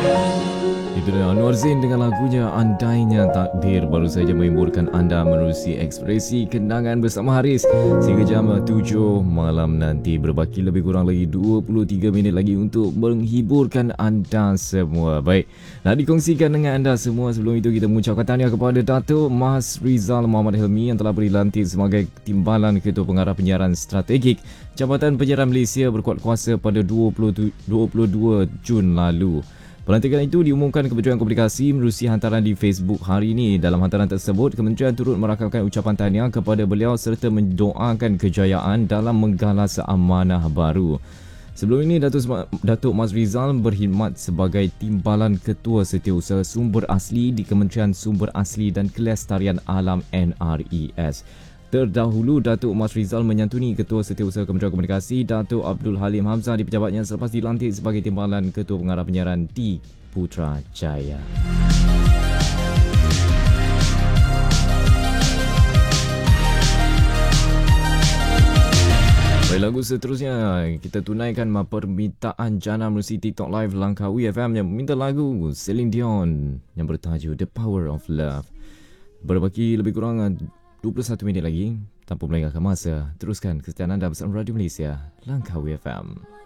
Itu dia Anwar Zain dengan lagunya Andainya Takdir baru saja menghiburkan anda menerusi ekspresi kenangan bersama Haris sehingga jam 7 malam nanti. Berbaki lebih kurang lagi 23 minit lagi untuk menghiburkan anda semua. Baik, nak dikongsikan dengan anda semua. Sebelum itu kita mengucapkan tahniah kepada Datuk Mas Rizal Muhammad Helmi yang telah dilantik sebagai Timbalan Ketua Pengarah Penyiaran Strategik Jabatan Penyiaran Malaysia berkuat kuasa pada 22 Jun lalu. Pelantikan itu diumumkan Kementerian Komunikasi menerusi hantaran di Facebook hari ini. Dalam hantaran tersebut, Kementerian turut merakamkan ucapan tahniah kepada beliau serta mendoakan kejayaan dalam menggalas amanah baru. Sebelum ini, Datuk Mas Rizal berkhidmat sebagai Timbalan Ketua Setiausaha Sumber Asli di Kementerian Sumber Asli dan Kelestarian Alam NRES. Terdahulu, Datuk Mas Rizal menyantuni Ketua Setiausaha Kementerian Komunikasi Datuk Abdul Halim Hamzah di pejabatnya selepas dilantik sebagai Timbalan Ketua Pengarah Penyiaran di Putrajaya. Baik, lagu seterusnya kita tunaikan permintaan jana melalui TikTok Live Langkawi FM yang meminta lagu Celine Dion yang bertajuk The Power of Love. Berbaki lebih kurang 21 minit lagi. Tanpa melengahkan masa, teruskan kesetiaan anda bersama Radio Malaysia Langkawi FM.